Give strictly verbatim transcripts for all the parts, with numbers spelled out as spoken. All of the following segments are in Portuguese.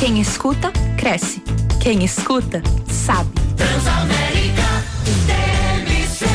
Quem escuta, cresce. Quem escuta, sabe. Transamérica T M C.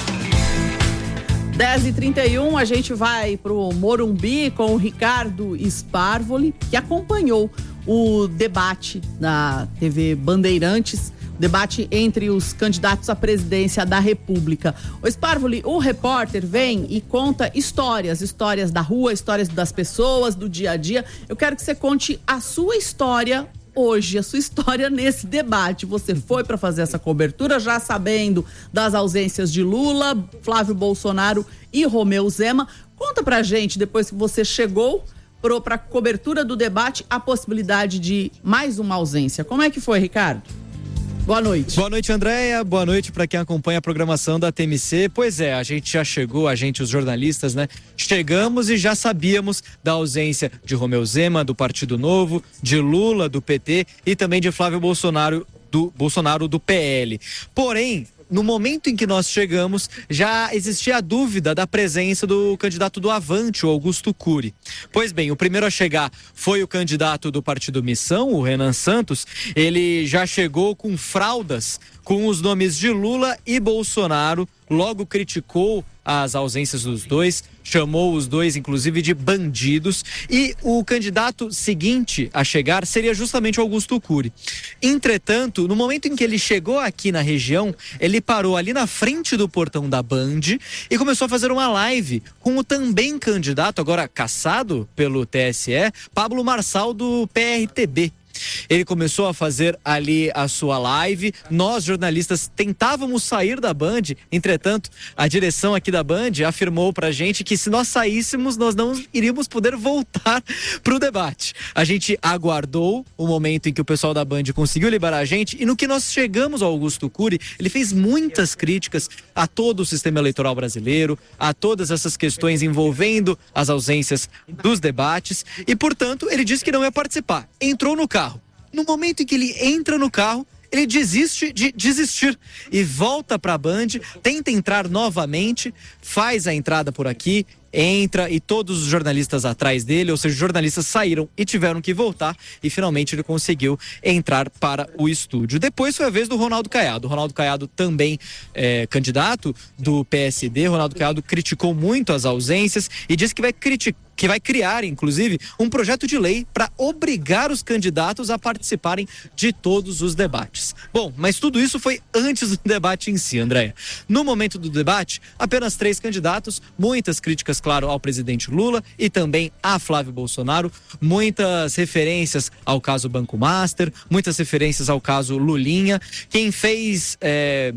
dez e trinta e um, a gente vai pro Morumbi com o Ricardo Sparvoli, que acompanhou o debate na T V Bandeirantes, debate entre os candidatos à presidência da República. O Sparvoli, o repórter, vem e conta histórias, histórias da rua, histórias das pessoas, do dia a dia. Eu quero que você conte a sua história hoje, a sua história nesse debate. Você foi para fazer essa cobertura já sabendo das ausências de Lula, Flávio Bolsonaro e Romeu Zema. Conta pra gente, depois que você chegou para a cobertura do debate, a possibilidade de mais uma ausência. Como é que foi, Ricardo? Boa noite. Boa noite, Andréia. Boa noite para quem acompanha a programação da T M C. Pois é, a gente já chegou, a gente, os jornalistas, né? Chegamos e já sabíamos da ausência de Romeu Zema, do Partido Novo, de Lula, do P T e também de Flávio Bolsonaro, do Bolsonaro, do P L. Porém, no momento em que nós chegamos, já existia a dúvida da presença do candidato do Avante, o Augusto Cury. Pois bem, o primeiro a chegar foi o candidato do Partido Missão, o Renan Santos. Ele já chegou com fraldas com os nomes de Lula e Bolsonaro, logo criticou as ausências dos dois, chamou os dois, inclusive, de bandidos, e o candidato seguinte a chegar seria justamente o Augusto Cury. Entretanto, no momento em que ele chegou aqui na região, ele parou ali na frente do portão da Band e começou a fazer uma live com o também candidato, agora cassado pelo T S E, Pablo Marçal, do P R T B. Ele começou a fazer ali a sua live, nós jornalistas tentávamos sair da Band, entretanto a direção aqui da Band afirmou pra gente que se nós saíssemos nós não iríamos poder voltar pro debate. A gente aguardou o momento em que o pessoal da Band conseguiu liberar a gente, e no que nós chegamos ao Augusto Cury, ele fez muitas críticas a todo o sistema eleitoral brasileiro, a todas essas questões envolvendo as ausências dos debates, e portanto ele disse que não ia participar. Entrou no carro. No momento em que ele entra no carro, ele desiste de desistir e volta para a Band, tenta entrar novamente, faz a entrada por aqui, entra e todos os jornalistas atrás dele, ou seja, os jornalistas saíram e tiveram que voltar, e finalmente ele conseguiu entrar para o estúdio. Depois foi a vez do Ronaldo Caiado. O Ronaldo Caiado também é candidato do P S D. Ronaldo Caiado criticou muito as ausências e disse que vai criticar que vai criar, inclusive, um projeto de lei para obrigar os candidatos a participarem de todos os debates. Bom, mas tudo isso foi antes do debate em si, Andréia. No momento do debate, apenas três candidatos, muitas críticas, claro, ao presidente Lula e também a Flávio Bolsonaro, muitas referências ao caso Banco Master, muitas referências ao caso Lulinha. Quem fez... É...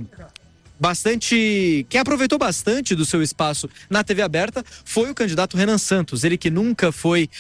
bastante, quem aproveitou bastante do seu espaço na T V aberta foi o candidato Renan Santos, ele que nunca foi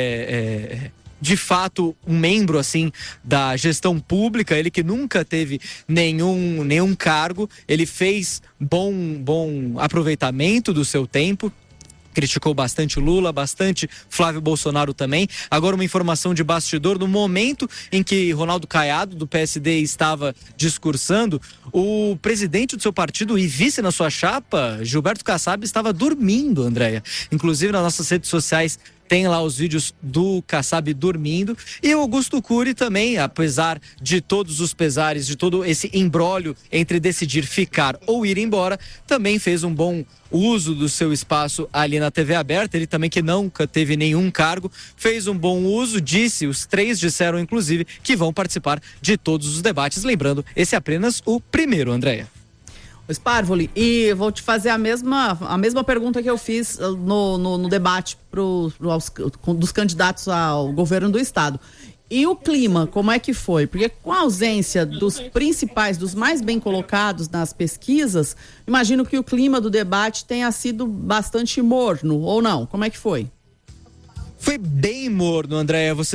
é, é, de fato um membro assim da gestão pública, ele que nunca teve nenhum, nenhum cargo, ele fez bom, bom aproveitamento do seu tempo. Criticou bastante Lula, bastante Flávio Bolsonaro também. Agora, uma informação de bastidor: no momento em que Ronaldo Caiado, do P S D, estava discursando, o presidente do seu partido e vice na sua chapa, Gilberto Kassab, estava dormindo, Andréia. Inclusive, nas nossas redes sociais tem lá os vídeos do Kassab dormindo. E o Augusto Cury também, apesar de todos os pesares, de todo esse imbróglio entre decidir ficar ou ir embora, também fez um bom uso do seu espaço ali na T V aberta. Ele também, que nunca teve nenhum cargo, fez um bom uso, disse, os três disseram inclusive que vão participar de todos os debates. Lembrando, esse é apenas o primeiro, Andréia. Sparvoli, e vou te fazer a mesma, a mesma pergunta que eu fiz no, no, no debate pro, pro, aos, dos candidatos ao governo do estado. E o clima, como é que foi? Porque com a ausência dos principais, dos mais bem colocados nas pesquisas, imagino que o clima do debate tenha sido bastante morno, ou não? Como é que foi? Foi bem morno, Andréia. Você